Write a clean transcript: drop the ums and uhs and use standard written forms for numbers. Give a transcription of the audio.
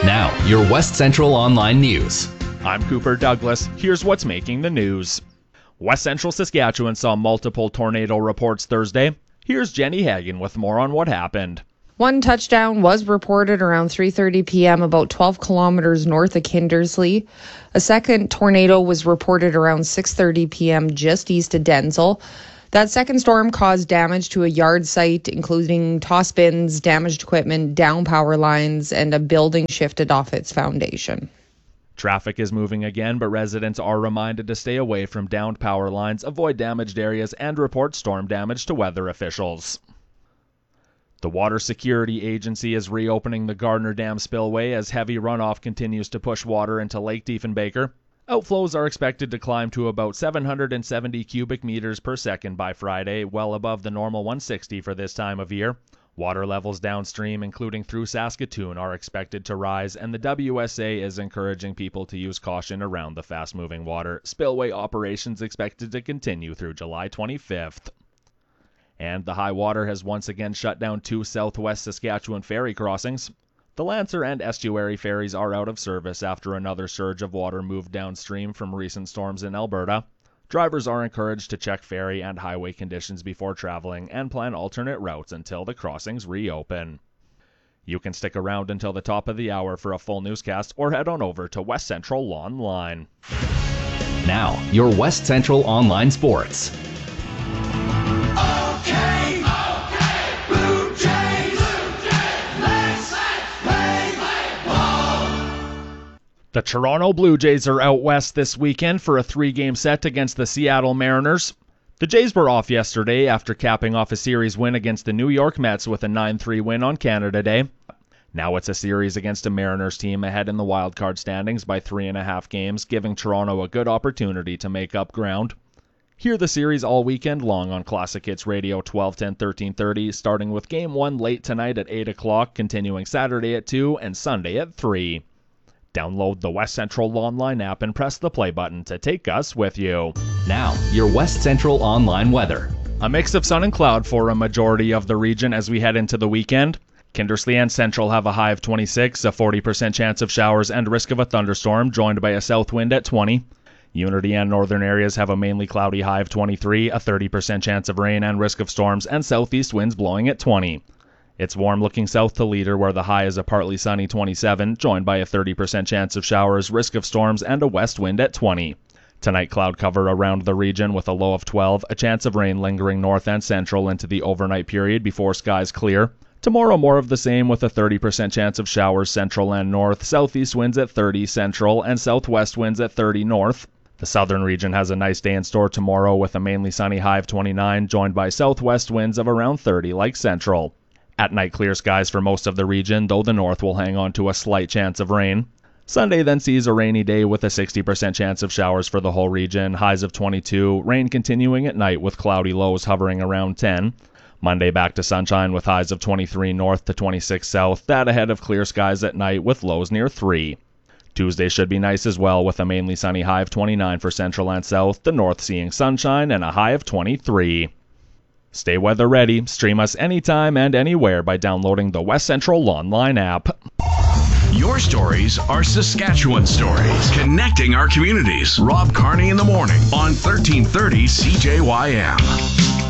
Now, your West Central Online News. I'm Cooper Douglas. Here's what's making the news. West Central Saskatchewan saw multiple tornado reports Thursday. Here's Jenny Hagen with more on what happened. One touchdown was reported around 3:30 p.m. about 12 kilometers north of Kindersley. A second tornado was reported around 6:30 p.m. just east of Denzel. That second storm caused damage to a yard site, including toss bins, damaged equipment, down power lines, and a building shifted off its foundation. Traffic is moving again, but residents are reminded to stay away from downed power lines, avoid damaged areas, and report storm damage to weather officials. The Water Security Agency is reopening the Gardner Dam spillway as heavy runoff continues to push water into Lake Diefenbaker. Outflows are expected to climb to about 770 cubic meters per second by Friday, well above the normal 160 for this time of year. Water levels downstream, including through Saskatoon, are expected to rise, and the WSA is encouraging people to use caution around the fast-moving water. Spillway operations expected to continue through July 25th. And the high water has once again shut down 2 southwest Saskatchewan ferry crossings. The Lancer and estuary ferries are out of service after another surge of water moved downstream from recent storms in Alberta. Drivers are encouraged to check ferry and highway conditions before traveling and plan alternate routes until the crossings reopen. You can stick around until the top of the hour for a full newscast or head on over to West Central Online. Now, your West Central Online Sports. The Toronto Blue Jays are out west this weekend for a 3-game set against the Seattle Mariners. The Jays were off yesterday after capping off a series win against the New York Mets with a 9-3 win on Canada Day. Now it's a series against a Mariners team ahead in the wildcard standings by 3.5 games, giving Toronto a good opportunity to make up ground. Hear the series all weekend long on Classic Hits Radio 1210 1330, starting with Game 1 late tonight at 8 o'clock, continuing Saturday at 2 and Sunday at 3. Download the West Central Online app and press the play button to take us with you. Now, your West Central Online weather. A mix of sun and cloud for a majority of the region as we head into the weekend. Kindersley and Central have a high of 26, a 40% chance of showers and risk of a thunderstorm, joined by a south wind at 20. Unity and northern areas have a mainly cloudy high of 23, a 30% chance of rain and risk of storms, and southeast winds blowing at 20. It's warm looking south to Leader, where the high is a partly sunny 27, joined by a 30% chance of showers, risk of storms, and a west wind at 20. Tonight, cloud cover around the region with a low of 12, a chance of rain lingering north and central into the overnight period before skies clear. Tomorrow, more of the same with a 30% chance of showers central and north, southeast winds at 30 central, and southwest winds at 30 north. The southern region has a nice day in store tomorrow with a mainly sunny high of 29, joined by southwest winds of around 30 like central. At night, clear skies for most of the region, though the north will hang on to a slight chance of rain. Sunday then sees a rainy day with a 60% chance of showers for the whole region, highs of 22, rain continuing at night with cloudy lows hovering around 10. Monday back to sunshine with highs of 23 north to 26 south, that ahead of clear skies at night with lows near 3. Tuesday should be nice as well with a mainly sunny high of 29 for central and south, the north seeing sunshine and a high of 23. Stay weather ready. Stream us anytime and anywhere by downloading the West Central Online app. Your stories are Saskatchewan stories, connecting our communities. Rob Carney in the morning on 1330 CJYM.